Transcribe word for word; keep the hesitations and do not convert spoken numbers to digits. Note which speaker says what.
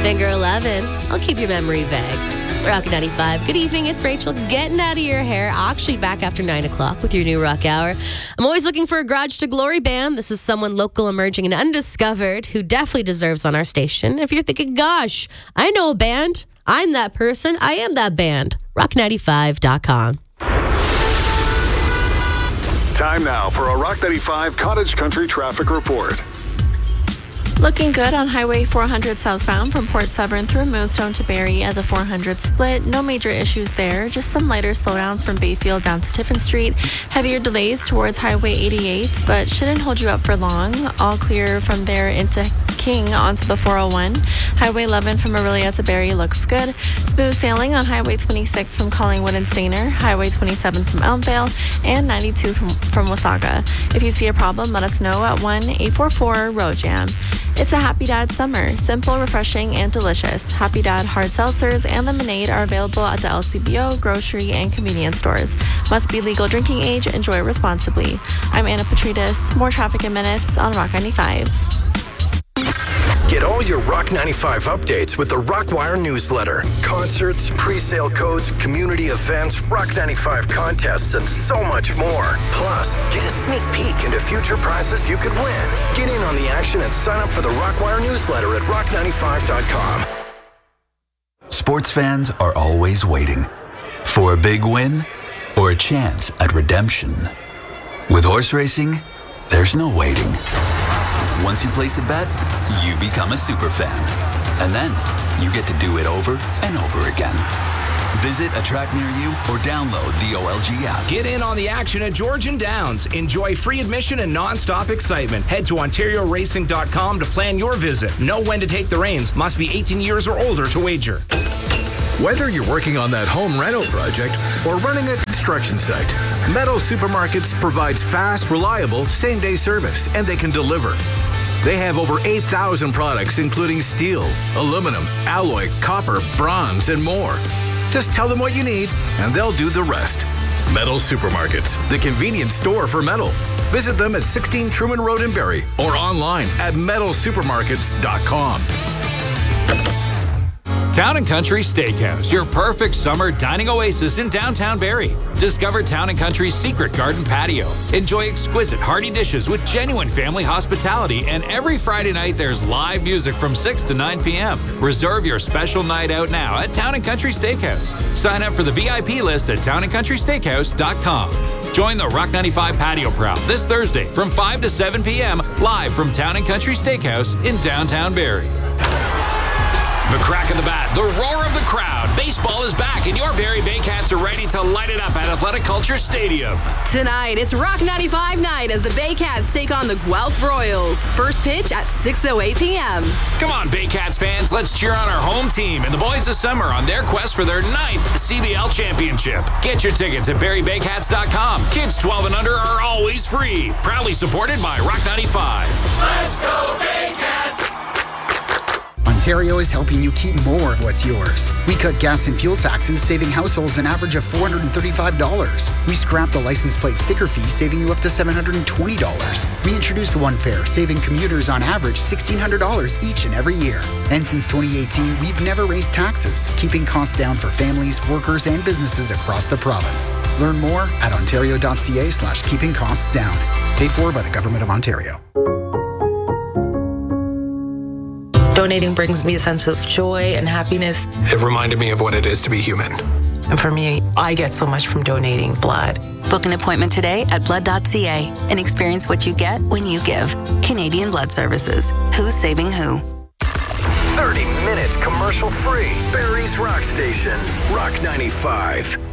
Speaker 1: Finger eleven. I'll keep your memory vague. It's Rock ninety-five. Good evening. It's Rachel getting out of your hair. Actually back after nine o'clock with your new Rock Hour. I'm always looking for a Garage to Glory band. This is someone local, emerging, and undiscovered who definitely deserves on our station. If you're thinking, gosh, I know a band. I'm that person. I am that band. rock ninety-five dot com.
Speaker 2: Time now for a Rock ninety-five Cottage Country traffic report.
Speaker 3: Looking good on Highway four hundred southbound from Port Severn through Moonstone to Barrie at the four hundred split. No major issues there, just some lighter slowdowns from Bayfield down to Tiffin Street. Heavier delays towards Highway eighty-eight, but shouldn't hold you up for long. All clear from there into King onto the four oh one. Highway eleven from Orillia to Barrie looks good. Smooth sailing on Highway twenty-six from Collingwood and Stayner, Highway twenty-seven from Elmvale, and ninety-two from, from Wasaga. If you see a problem, let us know at one eight four four road jam. It's a Happy Dad summer. Simple, refreshing, and delicious. Happy Dad hard seltzers and lemonade are available at the L C B O, grocery, and convenience stores. Must be legal drinking age. Enjoy responsibly. I'm Anna Petridis. More traffic in minutes on Rock ninety-five.
Speaker 4: Get all your Rock ninety-five updates with the Rockwire newsletter. Concerts, pre-sale codes, community events, Rock ninety-five contests, and so much more. Plus, get a sneak peek into future prizes you could win. Get in on the action and sign up for the Rockwire newsletter at rock ninety-five dot com.
Speaker 5: Sports fans are always waiting for a big win or a chance at redemption. With horse racing, there's no waiting. Once you place a bet, you become a super fan. And then you get to do it over and over again. Visit a track near you or download the O L G app.
Speaker 6: Get in on the action at Georgian Downs. Enjoy free admission and non-stop excitement. Head to ontario racing dot com to plan your visit. Know when to take the reins. Must be eighteen years or older to wager.
Speaker 7: Whether you're working on that home rental project or running a construction site, Meadow Supermarkets provides fast, reliable, same-day service, and they can deliver. They have over eight thousand products, including steel, aluminum, alloy, copper, bronze, and more. Just tell them what you need, and they'll do the rest. Metal Supermarkets, the convenience store for metal. Visit them at sixteen Truman Road in Barrie or online at metal supermarkets dot com.
Speaker 8: Town and Country Steakhouse, your perfect summer dining oasis in downtown Barrie. Discover Town and Country's secret garden patio. Enjoy exquisite hearty dishes with genuine family hospitality, and every Friday night there's live music from six to nine p.m. Reserve your special night out now at Town and Country Steakhouse. Sign up for the V I P list at town and country steakhouse dot com. Join the Rock ninety-five Patio Prowl this Thursday from five to seven p.m. live from Town and Country Steakhouse in downtown Barrie. The crack of the bat, the roar of the crowd. Baseball is back, and your Barrie Baycats are ready to light it up at Athletic Culture Stadium.
Speaker 9: Tonight, it's Rock ninety-five night as the Baycats take on the Guelph Royals. First pitch at six oh eight p.m.
Speaker 8: Come on, Baycats fans, let's cheer on our home team and the boys of summer on their quest for their ninth C B L championship. Get your tickets at barrie baycats dot com. Kids twelve and under are always free. Proudly supported by Rock ninety-five.
Speaker 10: Let's go, Baycats!
Speaker 11: Ontario is helping you keep more of what's yours. We cut gas and fuel taxes, saving households an average of four hundred thirty-five dollars. We scrapped the license plate sticker fee, saving you up to seven hundred twenty dollars. We introduced One Fare, saving commuters on average one thousand six hundred dollars each and every year. And since twenty eighteen, we've never raised taxes, keeping costs down for families, workers, and businesses across the province. Learn more at ontario.ca slash keeping costs down. Paid for by the Government of Ontario.
Speaker 12: Donating brings me a sense of joy and happiness.
Speaker 13: It reminded me of what it is to be human.
Speaker 12: And for me, I get so much from donating blood.
Speaker 14: Book an appointment today at blood dot c a and experience what you get when you give. Canadian Blood Services. Who's saving who?
Speaker 4: thirty minutes commercial free. Barrie's Rock Station. Rock ninety-five.